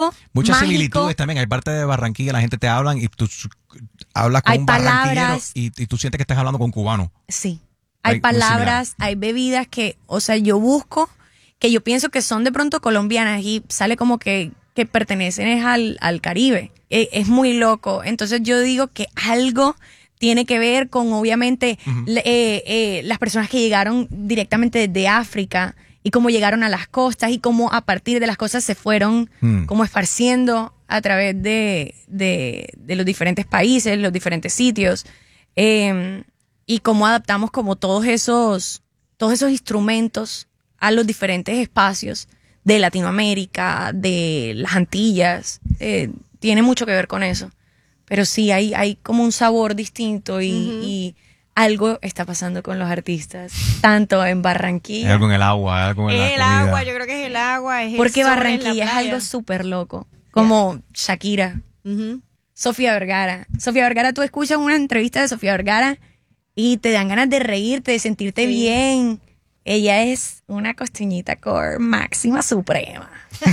algo Muchas mágico. similitudes también. Hay parte de Barranquilla, la gente te hablan y tú hablas con Hay un barranquillero palabras. y tú sientes que estás hablando con un cubano. Sí. Hay Hay muy palabras, hay bebidas que, o sea, yo busco, que yo pienso que son de pronto colombianas y sale como que pertenecen es al Caribe. Es muy loco. Entonces yo digo que algo tiene que ver con, obviamente, las personas que llegaron directamente desde África y cómo llegaron a las costas y cómo a partir de las cosas se fueron como esparciendo a través de los diferentes países, los diferentes sitios. Y cómo adaptamos como todos esos instrumentos a los diferentes espacios de Latinoamérica, de las Antillas. Tiene mucho que ver con eso. Pero sí, hay como un sabor distinto y algo está pasando con los artistas, tanto en Barranquilla. Hay algo en el agua, hay algo en la El comida. agua, yo creo que es el agua. Es el Porque sol, es la Barranquilla es playa. algo súper loco. Como Shakira, Sofía Vergara. Sofía Vergara, tú escuchas una entrevista de Sofía Vergara y te dan ganas de reírte, de sentirte bien. Ella es una costeñita core máxima suprema.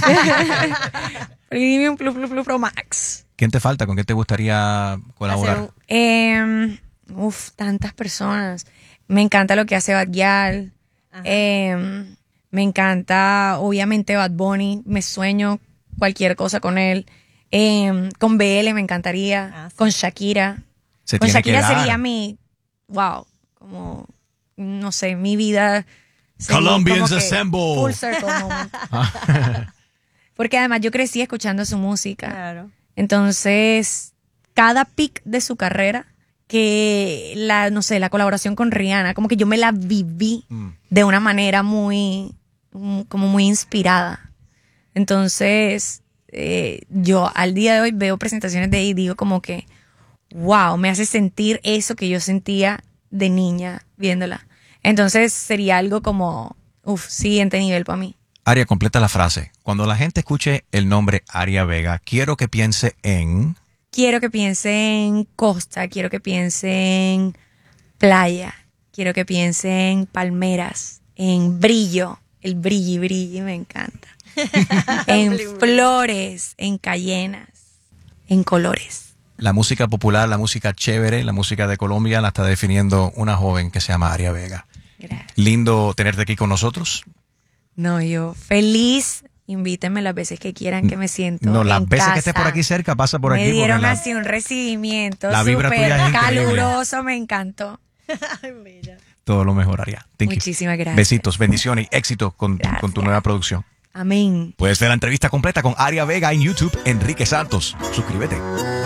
Premium Plus Plus Plus Pro Max. ¿Quién te falta? ¿Con quién te gustaría colaborar? Tantas personas. Me encanta lo que hace Bad Gyal. Me encanta, obviamente, Bad Bunny. Me sueño cualquier cosa con él. Con BL me encantaría. Sí. Con Shakira. Se Con tiene que Shakira dar. sería mi, wow, como, no sé, mi vida. sería Colombians como que assemble. Full circle moment. Porque además yo crecí escuchando su música. Claro. Entonces, cada pic de su carrera, que la colaboración con Rihanna, como que yo me la viví de una manera como muy inspirada. Entonces, yo al día de hoy veo presentaciones de ahí y digo como que, wow, me hace sentir eso que yo sentía de niña viéndola. Entonces, sería algo como, siguiente nivel para mí. Aria, completa la frase. Cuando la gente escuche el nombre Aria Vega, quiero que piense en... Quiero que piense en costa, quiero que piense en playa, quiero que piense en palmeras, en brillo, el brilli me encanta. En flores, en cayenas, en colores. La música popular, la música chévere, la música de Colombia la está definiendo una joven que se llama Aria Vega. Gracias. Lindo tenerte aquí con nosotros. No, yo feliz. Invítenme las veces que quieran, que me siento No, las en veces casa. que estés por aquí cerca, pasa por aquí. Me dieron porque así un recibimiento la vibra súper tuya es increíble. caluroso, me encantó. Ay, mira. todo lo mejor, Aria. Thank you. Muchísimas gracias. Besitos, bendiciones y éxito con tu Gracias. nueva producción. Amén. Puedes ver la entrevista completa con Aria Vega en YouTube, Enrique Santos. Suscríbete.